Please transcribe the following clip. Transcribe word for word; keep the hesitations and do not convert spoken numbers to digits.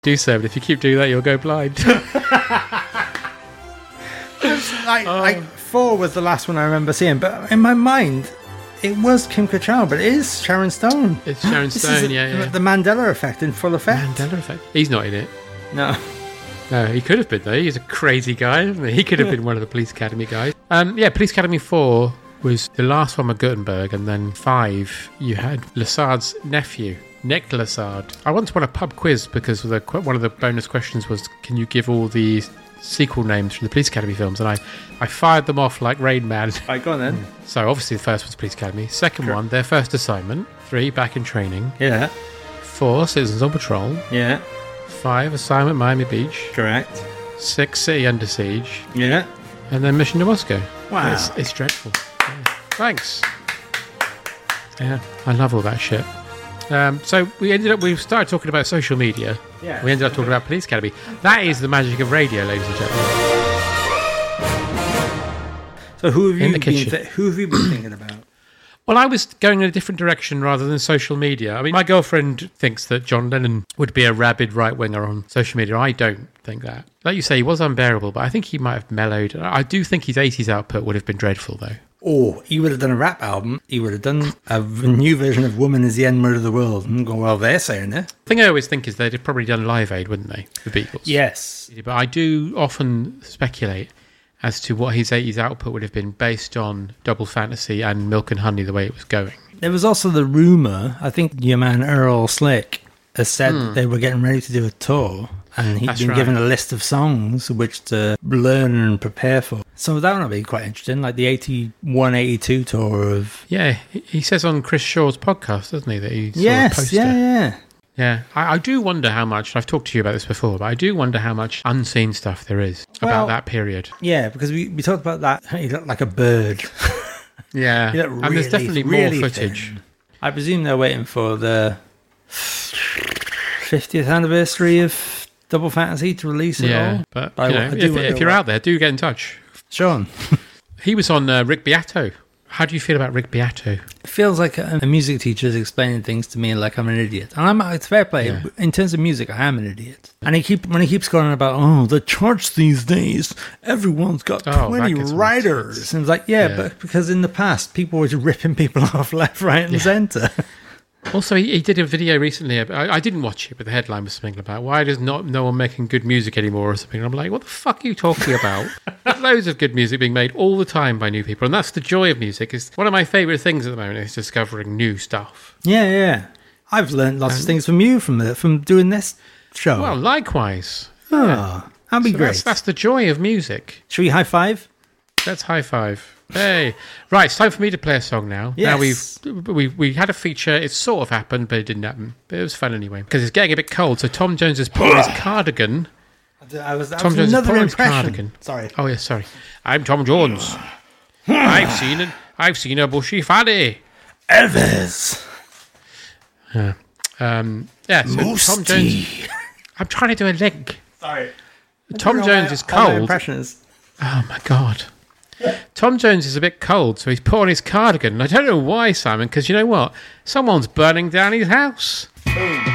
Do so, but if you keep doing that, you'll go blind. like, Oh. like four was the last one I remember seeing, but in my mind, it was Kim Cattrall, but it is Sharon Stone. It's Sharon This Stone, is a- yeah, yeah. The Mandela effect in full effect. Mandela effect. He's not in it. No. No, he could have been, though. He's a crazy guy, isn't he? He could have been one of the Police Academy guys. Um, yeah, Police Academy four was the last one with Gutenberg, and then five, you had Lasard's nephew, Nick Lasard. I once won a pub quiz because the, one of the bonus questions was, can you give all the sequel names from the Police Academy films? And I, I fired them off like Rain Man. Right, go on then. So obviously the first was Police Academy. Second Sure. one, Their First Assignment. Three, Back in Training. Yeah. Four, Citizens on Patrol. Yeah. Five, Assignment Miami Beach. Correct. Six, City Under Siege. Yeah. And then Mission to Moscow. Wow. It's, it's dreadful. Yeah. Thanks. Yeah, I love all that shit. Um, so we ended up, we started talking about social media. Yeah. We ended up talking about Police Academy. That is the magic of radio, ladies and gentlemen. So who have In you the been kitchen. th- who have you been thinking about? Well, I was going in a different direction rather than social media. I mean, my girlfriend thinks that John Lennon would be a rabid right-winger on social media. I don't think that. Like you say, he was unbearable, but I think he might have mellowed. I do think his eighties output would have been dreadful, though. Or he would have done a rap album. He would have done a new version of "Woman Is the End Word of the World." And go, well, they're saying it. The thing I always think is they'd have probably done Live Aid, wouldn't they, the Beatles? Yes. But I do often speculate as to what his eighties output would have been based on Double Fantasy and Milk and Honey, the way it was going. There was also the rumor. I think your man Earl Slick has said that they were getting ready to do a tour, and he'd That's been right. given a list of songs which to learn and prepare for. So that would be quite interesting, like the eighty-one eighty-two tour of. Yeah, he he says on Chris Shaw's podcast, doesn't he, that he saw a Yes, poster. yeah, yeah. Yeah, I, I do wonder how much, I've talked to you about this before, but I do wonder how much unseen stuff there is Well- about that period. Yeah, because we, we talked about that. He looked like a bird. Yeah, He looked and there's really- definitely really more footage. thin. I presume they're waiting for the fiftieth anniversary of Double Fantasy to release it Yeah, all. but I- you know, I do if, wonder if you're what- out there, do get in touch. Sean, He was on uh, Rick Beato. How do you feel about Rick Beato? it feels like a, a music teacher is explaining things to me like I'm an idiot. And I'm it's fair play. Yeah. In terms of music, I am an idiot. And he keep when he keeps going on about, oh, the charts these days, everyone's got Oh, that twenty gets writers. And it's like, yeah, Yeah. but because in the past, people were just ripping people off left, right, and Yeah. centre. Also, he, he did a video recently. About, I, I didn't watch it, but the headline was something about why does not no one making good music anymore or something. And I'm like, what the fuck are you talking about? There's loads of good music being made all the time by new people, and that's the joy of music. Is one of my favourite things at the moment is discovering new stuff. Yeah, yeah. I've learned lots of things from you from the, from doing this show. Well, likewise. oh, that'd be So great. that's, that's the joy of music. Should we high five? Let's high five. Hey, right, it's time for me to play a song now. Now Yes. we've we we had a feature. It sort of happened, but it didn't happen. But it was fun anyway because it's getting a bit cold. So Tom Jones has put on his cardigan. I was, that Tom was Jones is another put on his impression. cardigan. Sorry. Oh yeah, sorry. I'm Tom Jones. I've seen it. I've seen a bushy fatty. Elvis. Um, yeah, so Tom Jones. I'm trying to do a link. Sorry. Tom Jones is All my cold. impressions. Oh my god. Tom Jones is a bit cold, so he's put on his cardigan. And I don't know why, Simon, because you know what? Someone's burning down his house.